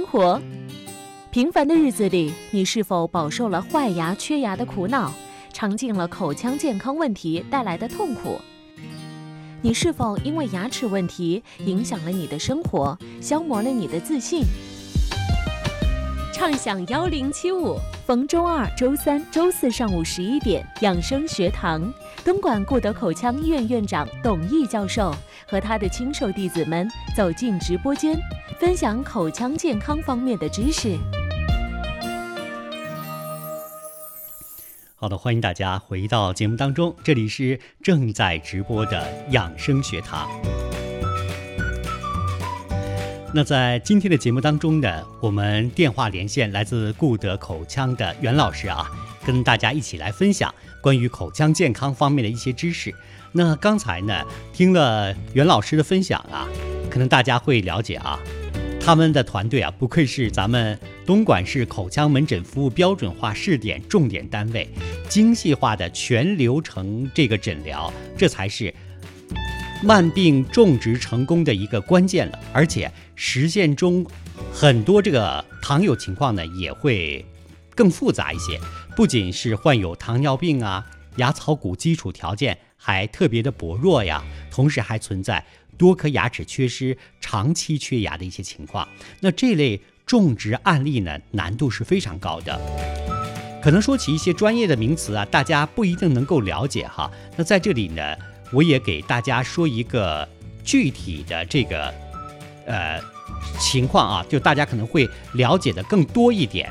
活。平凡的日子里，你是否饱受了坏牙、缺牙的苦恼，尝尽了口腔健康问题带来的痛苦？你是否因为牙齿问题影响了你的生活，消磨了你的自信？畅享1075，逢周二、周三、周四上午11点，养生学堂，东莞顾德口腔医院院长董毅教授和他的亲授弟子们走进直播间，分享口腔健康方面的知识。 好的，欢迎大家回到节目当中，这里是正在直播的养生学堂。那在今天的节目当中呢，我们电话连线来自顾德口腔的袁老师啊，跟大家一起来分享关于口腔健康方面的一些知识。那刚才呢，听了袁老师的分享啊，可能大家会了解啊，他们的团队啊，不愧是咱们东莞市口腔门诊服务标准化试点重点单位，精细化的全流程这个诊疗，这才是慢病种植成功的一个关键了。而且实践中很多这个糖友情况呢，也会更复杂一些，不仅是患有糖尿病啊，牙槽骨基础条件还特别的薄弱呀，同时还存在多颗牙齿缺失、长期缺牙的一些情况。那这类种植案例呢，难度是非常高的。可能说起一些专业的名词啊，大家不一定能够了解哈。那在这里呢，我也给大家说一个具体的这个情况啊，就大家可能会了解的更多一点。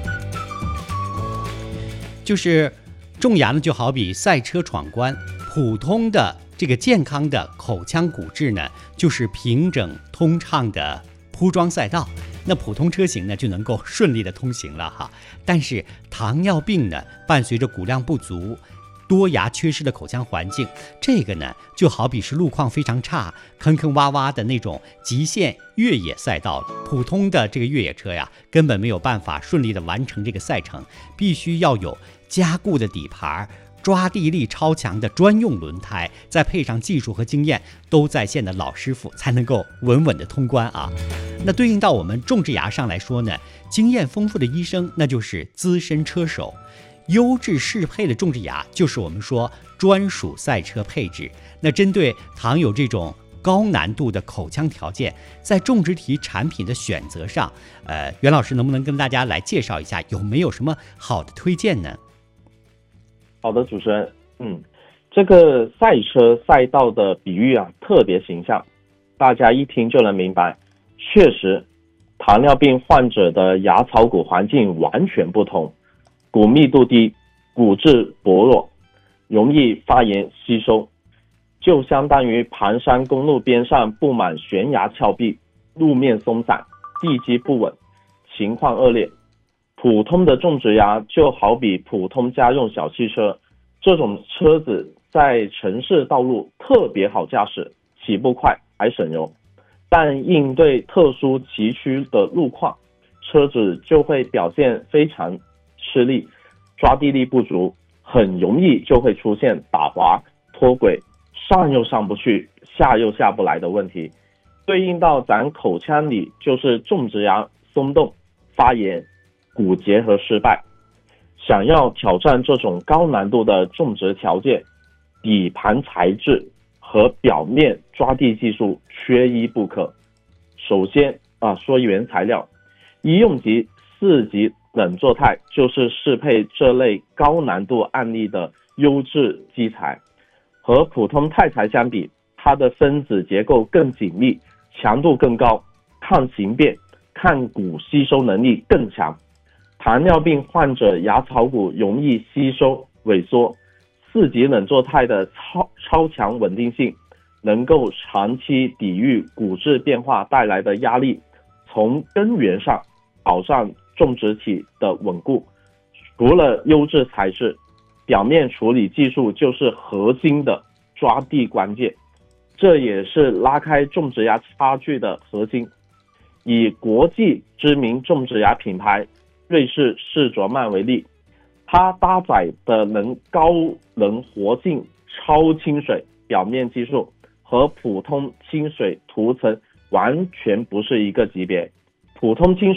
就是种牙呢，就好比赛车闯关，普通的这个健康的口腔骨质呢，就是平整通畅的铺装赛道，那普通车型呢就能够顺利的通行了哈。但是糖尿病呢，伴随着骨量不足、多牙缺失的口腔环境，这个呢就好比是路况非常差、坑坑洼洼的那种极限越野赛道了。普通的这个越野车呀，根本没有办法顺利的完成这个赛程，必须要有加固的底盘、抓地力超强的专用轮胎，再配上技术和经验都在线的老师傅，才能够稳稳的通关啊。那对应到我们种植牙上来说呢，经验丰富的医生那就是资深车手，优质适配的种植牙就是我们说专属赛车配置。那针对糖有这种高难度的口腔条件，在种植体产品的选择上，袁老师能不能跟大家来介绍一下，有没有什么好的推荐呢？ 好的，主持人，这个赛车赛道的比喻啊，特别形象，大家一听就能明白。确实，糖尿病患者的牙槽骨环境完全不同，骨密度低，骨质薄弱，容易发炎吸收，就相当于盘山公路边上布满悬崖峭壁，路面松散，地基不稳，情况恶劣。普通的种植牙就好比普通家用小汽车，这种车子在城市道路特别好驾驶，起步快还省油，但应对特殊崎岖的路况，车子就会表现非常吃力，抓地力不足，很容易就会出现打滑、脱轨、上又上不去，下又下不来的问题。对应到咱口腔里就是种植牙松动、发炎、骨结合失败。想要挑战这种高难度的种植条件，底盘材质和表面抓地技术缺一不可。首先说原材料，医用级4级冷作肽就是适配这类高难度案例的优质基材。和普通钛材相比，它的分子结构更紧密，强度更高，抗形变、抗骨吸收能力更强。糖尿病患者牙槽骨容易吸收萎缩，4级冷作肽的超强稳定性，能够长期抵御骨质变化带来的压力，从根源上保障种植体的稳固。除了优质材质，表面处理技术就是核心的抓地关键，这也是拉开种植牙差距的核心。以国际知名种植牙品牌瑞士士卓曼为例，它搭载的高能活性超清水表面技术和普通清水涂层完全不是一个级别。普通清